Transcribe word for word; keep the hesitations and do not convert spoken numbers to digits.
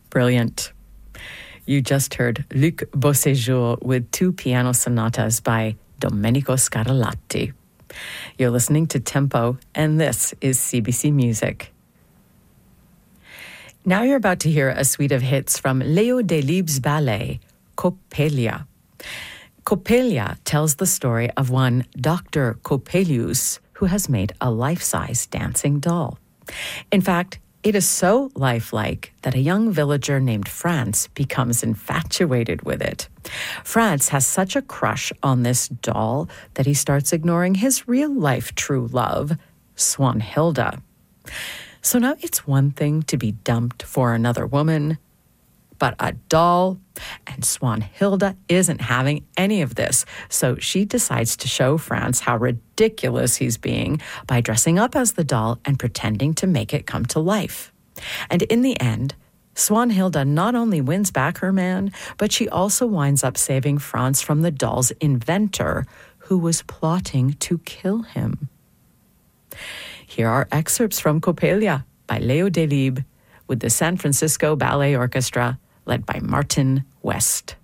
Brilliant. You just heard Luc Beauséjour with two piano sonatas by Domenico Scarlatti. You're listening to Tempo, and this is C B C Music. Now you're about to hear a suite of hits from Leo Delibes' ballet, Coppelia. Coppelia tells the story of one Doctor Coppelius who has made a life-size dancing doll. In fact, it is so lifelike that a young villager named Franz becomes infatuated with it. Franz has such a crush on this doll that he starts ignoring his real-life true love, Swanhilda. So now it's one thing to be dumped for another woman, but a doll, and Swanhilda isn't having any of this. So she decides to show Franz how ridiculous he's being by dressing up as the doll and pretending to make it come to life. And in the end, Swanhilda not only wins back her man, but she also winds up saving Franz from the doll's inventor, who was plotting to kill him. Here are excerpts from Coppelia by Leo Delibes with the San Francisco Ballet Orchestra, led by Martin West.